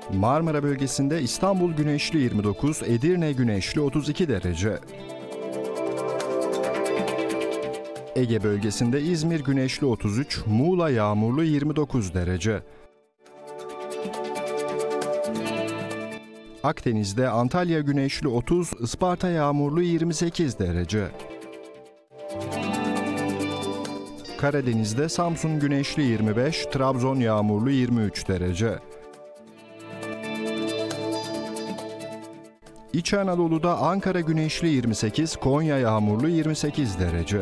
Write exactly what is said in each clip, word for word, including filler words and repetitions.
Marmara bölgesinde İstanbul güneşli yirmi dokuz, Edirne güneşli otuz iki derece. Ege bölgesinde İzmir güneşli otuz üç, Muğla yağmurlu yirmi dokuz derece. Akdeniz'de Antalya güneşli otuz, Isparta yağmurlu yirmi sekiz derece. Karadeniz'de Samsun güneşli yirmi beş, Trabzon yağmurlu yirmi üç derece. İç Anadolu'da Ankara güneşli yirmi sekiz, Konya yağmurlu yirmi sekiz derece.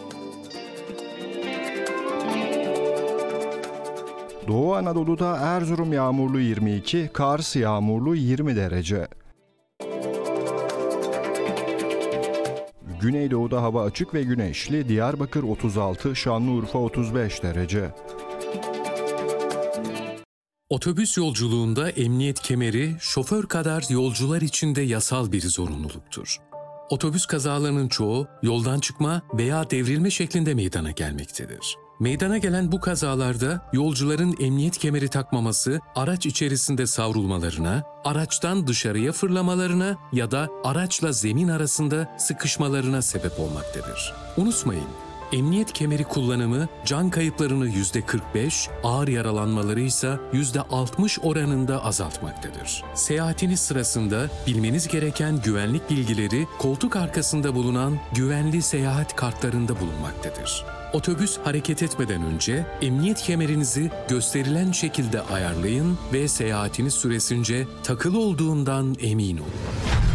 Doğu Anadolu'da Erzurum yağmurlu yirmi iki, Kars yağmurlu yirmi derece. Güneydoğu'da hava açık ve güneşli, Diyarbakır otuz altı, Şanlıurfa otuz beş derece. Otobüs yolculuğunda emniyet kemeri şoför kadar yolcular için de yasal bir zorunluluktur. Otobüs kazalarının çoğu yoldan çıkma veya devrilme şeklinde meydana gelmektedir. Meydana gelen bu kazalarda yolcuların emniyet kemeri takmaması, araç içerisinde savrulmalarına, araçtan dışarıya fırlamalarına ya da araçla zemin arasında sıkışmalarına sebep olmaktadır. Unutmayın, emniyet kemeri kullanımı can kayıplarını yüzde kırk beş, ağır yaralanmaları ise yüzde altmış oranında azaltmaktadır. Seyahatiniz sırasında bilmeniz gereken güvenlik bilgileri koltuk arkasında bulunan güvenli seyahat kartlarında bulunmaktadır. Otobüs hareket etmeden önce emniyet kemerinizi gösterilen şekilde ayarlayın ve seyahatiniz süresince takılı olduğundan emin olun.